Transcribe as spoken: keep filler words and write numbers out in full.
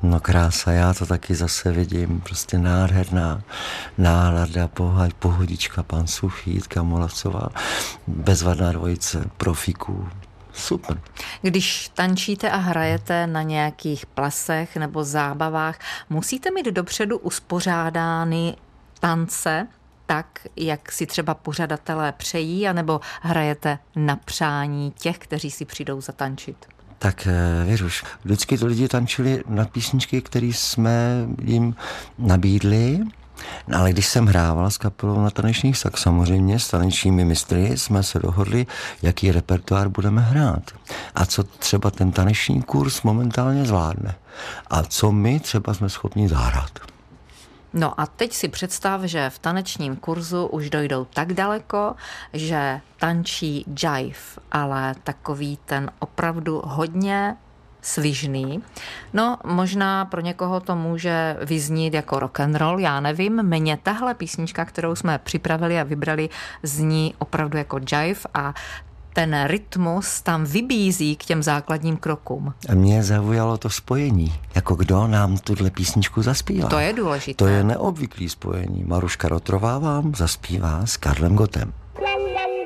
No krása, já to taky zase vidím, prostě nádherná nálada, pohodička, pan Suchý, Jitka Molavcová, bezvadná dvojice profiků. Super. Když tančíte a hrajete na nějakých plesech nebo zábavách, musíte mít dopředu uspořádány tance tak, jak si třeba pořadatelé přejí, anebo hrajete na přání těch, kteří si přijdou zatančit? Tak Věřuš, vždycky to lidi tančili na písničky, které jsme jim nabídli, no, ale když jsem hrával s kapelou na tanečních, tak samozřejmě s tanečními mistry jsme se dohodli, jaký repertoár budeme hrát a co třeba ten taneční kurz momentálně zvládne a co my třeba jsme schopni zahrát. No a teď si představ, že v tanečním kurzu už dojdou tak daleko, že tančí jive, ale takový ten opravdu hodně svižný. No, možná pro někoho to může vyznít jako rock and roll, já nevím. Mně tahle písnička, kterou jsme připravili a vybrali, zní opravdu jako jive a ten rytmus tam vybízí k těm základním krokům. A mě zaujalo to spojení. Jako kdo nám tuhle písničku zaspívá. To je důležité. To je neobvyklý spojení. Maruška Rotrová vám zaspívá s Karlem Gottem.